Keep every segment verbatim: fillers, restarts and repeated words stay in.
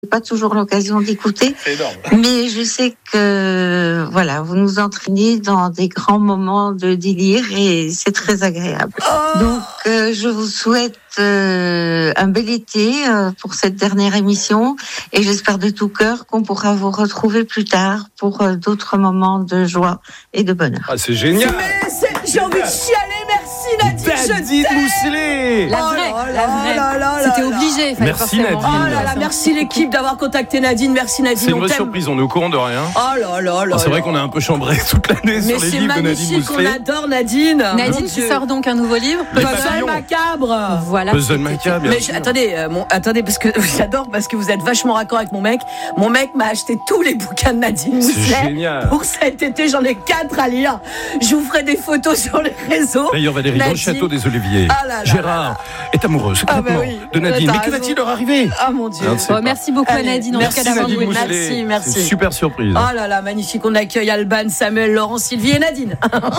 pas toujours l'occasion d'écouter, mais je sais que voilà, vous nous entraînez dans des grands moments de délire et c'est très agréable. Oh Donc, euh, je vous souhaite euh, un bel été euh, pour cette dernière émission et j'espère de tout cœur qu'on pourra vous retrouver plus tard pour euh, d'autres moments de joie et de bonheur. Ah, c'est génial. Mais c'est, j'ai envie de chialer, merci Nadine. Nadine Mousselet. La vraie, oh là la vraie. là là C'était là obligé. Fallait Merci, forcément. Nadine. Oh là là, merci l'équipe d'avoir contacté Nadine, merci Nadine. C'est une on vraie t'aime. surprise, on est au courant de rien. Oh là là là. Oh, c'est vrai là. qu'on a un peu chambré toute l'année Mais sur les c'est livres de Nadine magnifique, on Mousselet. adore Nadine. Nadine Mon qui Dieu. sort donc un nouveau livre. Les Puzzle papillons. macabre. Voilà. Puzzle macabre, bien Mais sûr. je- attendez, euh, mon, attendez, parce que j'adore, parce que vous êtes vachement raccord avec mon mec. Mon mec m'a acheté tous les bouquins de Nadine C'est Mousselet. génial. Pour cet été, j'en ai quatre à lire. Je vous ferai des photos sur les réseaux. D'ailleurs, Valérie, dans le Nadine. château des Oliviers, Ah là là Gérard est amoureux secrètement Ah bah oui. de Nadine. T'as Mais que raison. va-t-il leur arriver? Ah mon Dieu. Ah, c'est Oh, pas- merci beaucoup Allez, à Nadine en tout merci, cas d'avoir Nadine joué. Mousselet. Merci, merci. C'est une super surprise. Oh là là, magnifique. On accueille Alban, Samuel, Laurent, Sylvie et Nadine.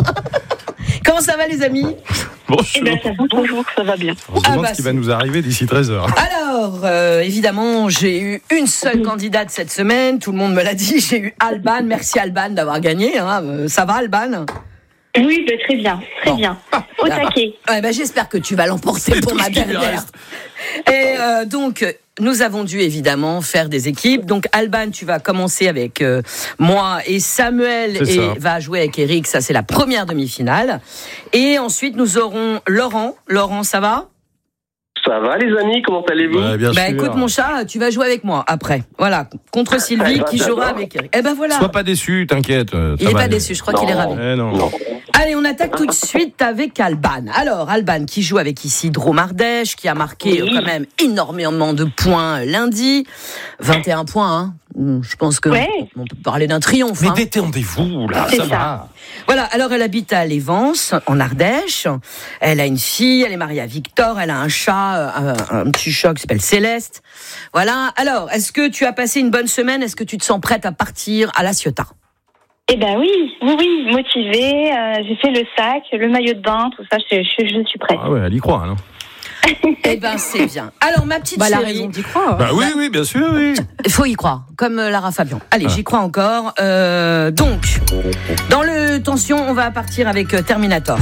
Comment ça va les amis? Bonjour. Eh bien, ça va toujours, ça va bien. On se Ah demande bah, ce qui va nous arriver d'ici treize heures. Alors, euh, évidemment, j'ai eu une seule candidate cette semaine. Tout le monde me l'a dit. J'ai eu Alban. Merci Alban d'avoir gagné. Hein. Euh, Ça va Alban? Oui, ben, très bien, très Bon. bien. Au Ah, taquet. Ouais, ben, j'espère que tu vas l'emporter C'est pour tout ma ce qui lui dernière. reste. Et euh, donc, nous avons dû évidemment faire des équipes. Donc, Alban, tu vas commencer avec euh, moi et Samuel C'est et ça. va jouer avec Eric. Ça, c'est la première demi-finale. Et ensuite, nous aurons Laurent. Laurent, ça va? Ça va les amis, comment allez-vous? Ouais, bien Bah sûr. écoute mon chat, tu vas jouer avec moi après. Voilà, contre Sylvie Eh ben, qui jouera j'adore. avec Eric. Eh ben voilà. Sois pas déçu, t'inquiète. euh, Il ça est va pas aller. déçu, je crois qu'il est ravi. Eh non. Non. Allez, on attaque tout de suite avec Alban. Alors, Alban qui joue avec ici Drôme Ardèche, qui a marqué Oui. euh, quand même énormément de points euh, lundi. vingt et un points, hein. Hum, Je pense que Ouais. on peut parler d'un triomphe. Mais hein. détendez-vous, là, C'est ça, ça. va. Voilà, alors elle habite à Lévance, en Ardèche. Elle a une fille, elle est mariée à Victor, elle a un chat, euh, un, un petit chat qui s'appelle Céleste. Voilà, alors, est-ce que tu as passé une bonne semaine? Est-ce que tu te sens prête à partir à La Ciotat? Eh ben oui, oui, oui, motivée. euh, j'ai fait le sac, le maillot de bain, tout ça. Je, je, je suis prête. Ah ouais, elle y croit, non? Eh ben, c'est bien. Alors, ma petite Bah, la chérie, raison d'y croire. Bah oui, oui, bien sûr, oui. il faut y croire, comme euh, Lara Fabian. Allez, Ah. j'y crois encore. Euh, donc, dans le tension, on va partir avec euh, Terminator.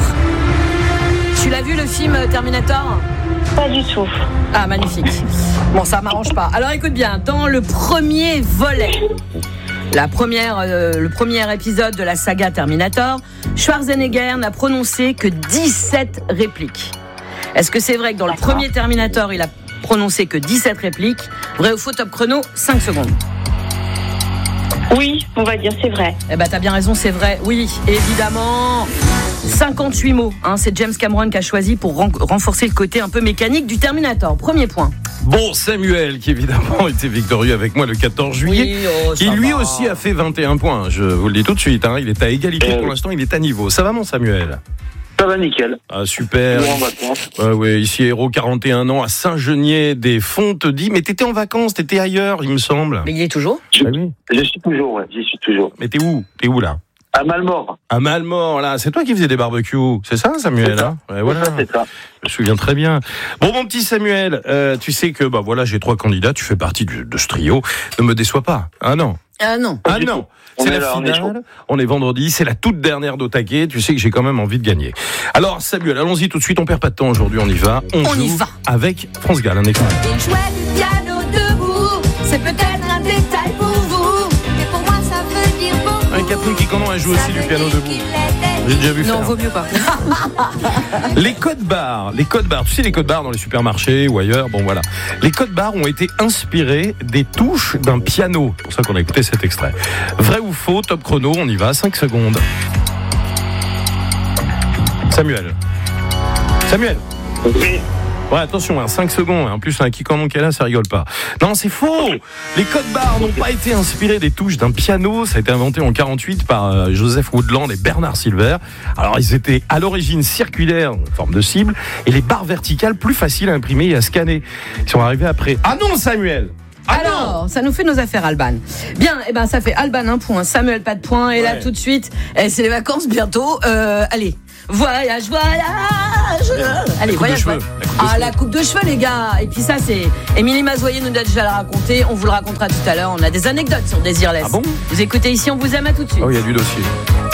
Tu l'as vu le film euh, Terminator? Pas du tout. Ah, magnifique. Bon, ça m'arrange pas. Alors, écoute bien, dans le premier volet, la première, euh, le premier épisode de la saga Terminator, Schwarzenegger n'a prononcé que dix-sept répliques. Est-ce que c'est vrai que dans le premier Terminator, il a prononcé que dix-sept répliques? Vrai ou faux, top chrono, cinq secondes. Oui, on va dire, c'est vrai. Eh ben, t'as bien raison, c'est vrai. Oui, évidemment. cinquante-huit mots, hein, c'est James Cameron qui a choisi pour ren- renforcer le côté un peu mécanique du Terminator. Premier point. Bon, Samuel, qui évidemment était victorieux avec moi le quatorze juillet, oh, ça qui lui va. aussi a fait vingt et un points. Je vous le dis tout de suite, hein, il est à égalité Euh. pour l'instant, il est à niveau. Ça va, mon Samuel? Ça va nickel. Ah, super. Bon, en vacances. Ouais, ouais, ici, Héros, quarante et un ans, à Saint-Genier des Fontes-Dix. Mais t'étais en vacances, t'étais ailleurs, il me semble. Mais il est toujours. Je, Ah oui. je suis toujours, ouais, j'y suis toujours. Mais t'es où? T'es où, là? À Malmort. À Malmort, là. C'est toi qui faisais des barbecues. C'est ça, Samuel? C'est ça. Hein ouais, voilà. C'est ça. Je me souviens très bien. Bon, mon petit Samuel, euh, tu sais que, bah voilà, j'ai trois candidats, tu fais partie de, de ce trio. Ne me déçois pas. Ah non. Ah non. Ah du non. tout. On C'est est la là, on est finale. On est vendredi. C'est la toute dernière d'Otaquet. Tu sais que j'ai quand même envie de gagner. Alors, Samuel, allons-y tout de suite. On perd pas de temps aujourd'hui. On y va. On, On joue y va. avec France Gall. Un extrait. Il jouait du piano debout, c'est peut-être un détail pour vous, mais pour moi ça veut dire beaucoup. Un Catherine Quicanon, elle joue Ça aussi du veut piano dire debout. qu'il était J'ai déjà vu Non, faire. vaut mieux pas. Les codes barres, les codes barres, tu sais les codes barres dans les supermarchés ou ailleurs, bon voilà. Les codes barres ont été inspirés des touches d'un piano. C'est pour ça qu'on a écouté cet extrait. Vrai ou faux, top chrono, on y va, cinq secondes. Samuel. Samuel. Oui. Ouais, attention, hein, cinq secondes. En plus, un qui canon qu'elle a, ça rigole pas. Non, c'est faux. Les codes barres n'ont pas été inspirés des touches d'un piano. Ça a été inventé en quarante-huit par euh, Joseph Woodland et Bernard Silver. Alors, ils étaient à l'origine circulaires, en forme de cible, et les barres verticales plus faciles à imprimer et à scanner. Ils sont arrivés après. Ah non, Samuel. Ah non. Alors, ça nous fait nos affaires, Alban. Bien, eh ben, ça fait Alban un point, Samuel pas de point, et là, Ouais. tout de suite, eh, c'est les vacances bientôt. Euh, allez, Voyage, voyage. Allez, coupe voyage. de cheveux. voyage. La coupe de Ah, cheveux. la coupe de cheveux, les gars. Et puis ça, c'est Émilie Mazoyer nous a déjà le raconté. On vous le racontera tout à l'heure. On a des anecdotes sur Désirless. Ah bon ? Vous écoutez ici, on vous aime, à tout de suite. Oh, il y a du dossier.